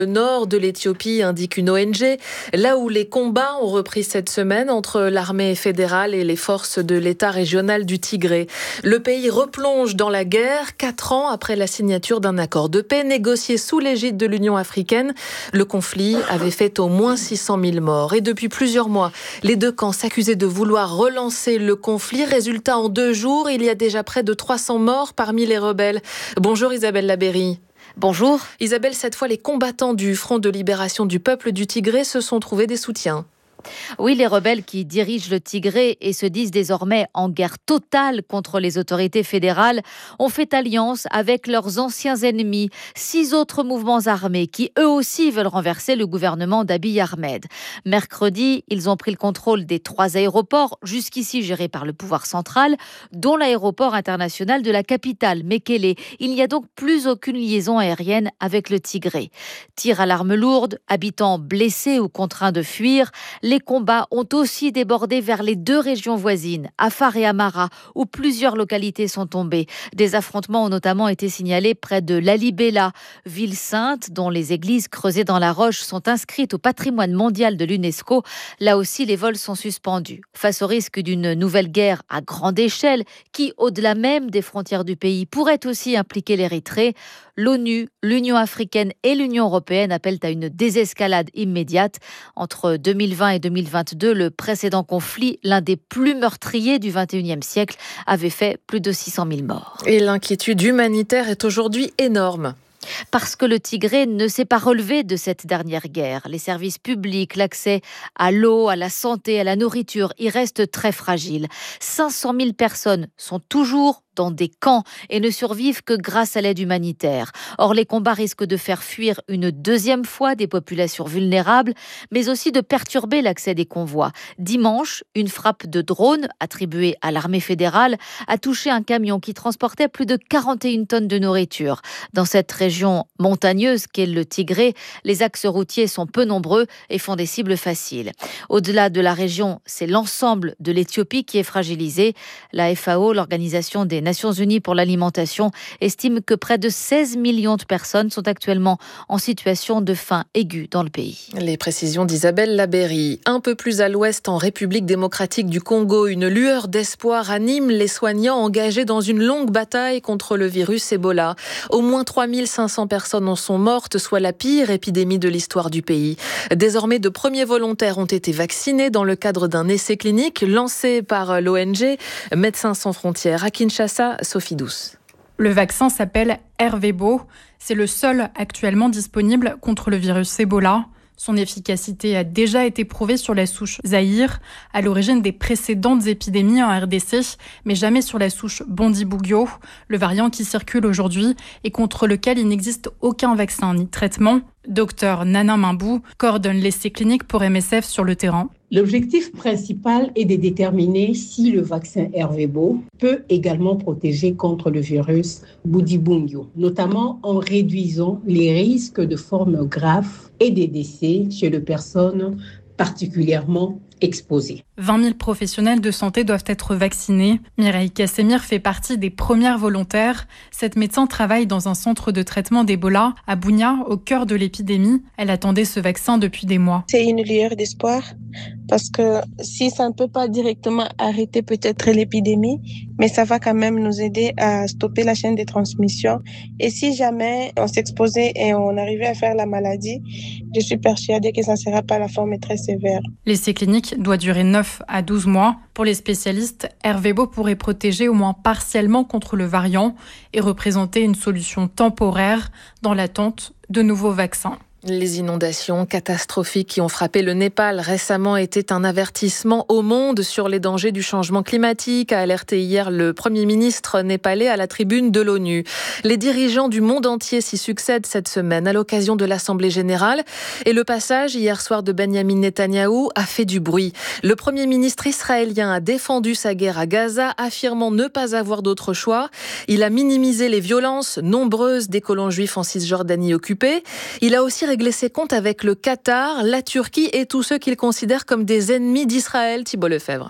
Le nord de l'Éthiopie, indique une ONG, là où les combats ont repris cette semaine entre l'armée fédérale et les forces de l'État régional du Tigré. Le pays replonge dans la guerre 4 ans après la signature d'un accord de paix négocié sous l'égide de l'Union africaine. Le conflit avait fait au moins 600 000 morts. Et depuis plusieurs mois, les deux camps s'accusaient de vouloir relancer le conflit. Résultat, en 2 jours, il y a déjà près de 300 morts parmi les rebelles. Bonjour Isabelle Labéry. Bonjour. Isabelle, cette fois, les combattants du Front de libération du peuple du Tigré se sont trouvés des soutiens. Oui, les rebelles qui dirigent le Tigré et se disent désormais en guerre totale contre les autorités fédérales ont fait alliance avec leurs anciens ennemis, 6 autres mouvements armés qui eux aussi veulent renverser le gouvernement d'Abiy Ahmed. Mercredi, ils ont pris le contrôle des 3 aéroports, jusqu'ici gérés par le pouvoir central, dont l'aéroport international de la capitale, Mekele. Il n'y a donc plus aucune liaison aérienne avec le Tigré. Tirs à l'arme lourde, habitants blessés ou contraints de fuir. Les combats ont aussi débordé vers les 2 régions voisines, Afar et Amara, où plusieurs localités sont tombées. Des affrontements ont notamment été signalés près de Lalibela, ville sainte dont les églises creusées dans la roche sont inscrites au patrimoine mondial de l'UNESCO. Là aussi, les vols sont suspendus. Face au risque d'une nouvelle guerre à grande échelle, qui, au-delà même des frontières du pays, pourrait aussi impliquer l'Érythrée, l'ONU, l'Union africaine et l'Union européenne appellent à une désescalade immédiate. Entre 2020 et 2022, le précédent conflit, l'un des plus meurtriers du XXIe siècle, avait fait plus de 600 000 morts. Et l'inquiétude humanitaire est aujourd'hui énorme. Parce que le Tigré ne s'est pas relevé de cette dernière guerre. Les services publics, l'accès à l'eau, à la santé, à la nourriture, y restent très fragiles. 500 000 personnes sont toujours dans des camps et ne survivent que grâce à l'aide humanitaire. Or, les combats risquent de faire fuir une deuxième fois des populations vulnérables, mais aussi de perturber l'accès des convois. Dimanche, une frappe de drone attribuée à l'armée fédérale a touché un camion qui transportait plus de 41 tonnes de nourriture. Dans cette région montagneuse qu'est le Tigré, les axes routiers sont peu nombreux et font des cibles faciles. Au-delà de la région, c'est l'ensemble de l'Éthiopie qui est fragilisé. La FAO, l'Organisation des Nations Unies pour l'alimentation, estime que près de 16 millions de personnes sont actuellement en situation de faim aiguë dans le pays. Les précisions d'Isabelle Labéry. Un peu plus à l'ouest, en République démocratique du Congo, une lueur d'espoir anime les soignants engagés dans une longue bataille contre le virus Ebola. Au moins 3500 personnes en sont mortes, soit la pire épidémie de l'histoire du pays. Désormais, de premiers volontaires ont été vaccinés dans le cadre d'un essai clinique lancé par l'ONG Médecins sans frontières. À Kinshasa, Sophie Douce. Le vaccin s'appelle Ervebo. C'est le seul actuellement disponible contre le virus Ebola. Son efficacité a déjà été prouvée sur la souche Zaïre, à l'origine des précédentes épidémies en RDC, mais jamais sur la souche Bundibugyo, le variant qui circule aujourd'hui et contre lequel il n'existe aucun vaccin ni traitement. Docteur Nana Mimbou coordonne l'essai clinique pour MSF sur le terrain. L'objectif principal est de déterminer si le vaccin Ervebo peut également protéger contre le virus Bundibugyo, notamment en réduisant les risques de formes graves et des décès chez les personnes particulièrement exposées. 20 000 professionnels de santé doivent être vaccinés. Mireille Kassemir fait partie des premières volontaires. Cette médecin travaille dans un centre de traitement d'Ebola à Bunia, au cœur de l'épidémie. Elle attendait ce vaccin depuis des mois. C'est une lueur d'espoir parce que si ça ne peut pas directement arrêter peut-être l'épidémie, mais ça va quand même nous aider à stopper la chaîne de transmission. Et si jamais on s'exposait et on arrivait à faire la maladie, je suis persuadée que ça ne sera pas la forme très sévère. L'essai clinique doit durer 9 à 12 mois. Pour les spécialistes, Ervebo pourrait protéger au moins partiellement contre le variant et représenter une solution temporaire dans l'attente de nouveaux vaccins. Les inondations catastrophiques qui ont frappé le Népal récemment étaient un avertissement au monde sur les dangers du changement climatique, a alerté hier le Premier ministre népalais à la tribune de l'ONU. Les dirigeants du monde entier s'y succèdent cette semaine à l'occasion de l'Assemblée générale et le passage hier soir de Benyamin Netanyahou a fait du bruit. Le Premier ministre israélien a défendu sa guerre à Gaza, affirmant ne pas avoir d'autre choix. Il a minimisé les violences nombreuses des colons juifs en Cisjordanie occupée. Il a aussi régler ses comptes avec le Qatar, la Turquie et tous ceux qu'il considère comme des ennemis d'Israël. Thibault Lefebvre.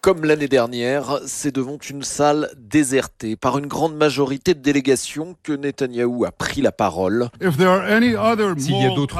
Comme l'année dernière, c'est devant une salle désertée par une grande majorité de délégations que Netanyahou a pris la parole. S'il y a d'autres